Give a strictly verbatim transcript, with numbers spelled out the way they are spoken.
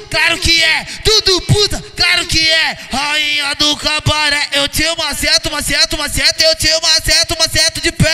claro que é. Tudo puta, claro que é. Rainha do cabaré, eu te maceto, maceto, maceto, eu te maceto, maceto de pé.